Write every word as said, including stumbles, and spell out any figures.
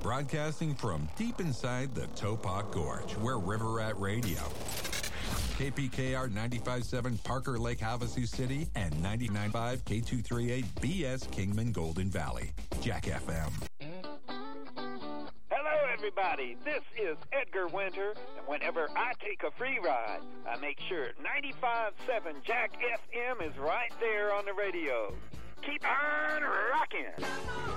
Broadcasting from deep inside the Topop Gorge, where River Rat Radio, K P K R ninety-five point seven Parker Lake, Havasu City, and ninety-nine point five K two thirty-eight B S Kingman Golden Valley, Jack F M. Hello, everybody. This is Edgar Winter, and whenever I take a free ride, I make sure ninety-five point seven Jack F M is right there on the radio. Keep on rocking.